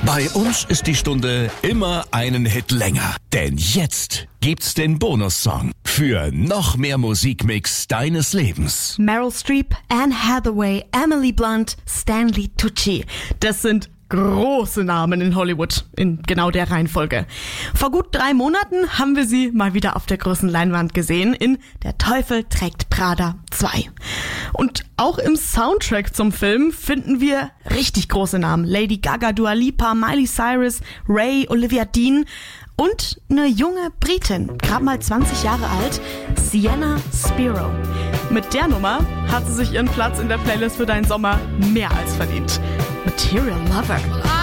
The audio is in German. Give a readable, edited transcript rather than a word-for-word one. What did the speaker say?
Bei uns ist die Stunde immer einen Hit länger. Denn jetzt gibt's den Bonussong für noch mehr Musikmix deines Lebens. Meryl Streep, Anne Hathaway, Emily Blunt, Stanley Tucci. Das sind große Namen in Hollywood, in genau der Reihenfolge. Vor gut 3 Monaten haben wir sie mal wieder auf der großen Leinwand gesehen in Der Teufel trägt Prada 2. Und auch im Soundtrack zum Film finden wir richtig große Namen. Lady Gaga, Dua Lipa, Miley Cyrus, Ray, Olivia Dean und eine junge Britin, gerade mal 20 Jahre alt, Sienna Spiro. Mit der Nummer hat sie sich ihren Platz in der Playlist für deinen Sommer mehr als verdient. Material Lover.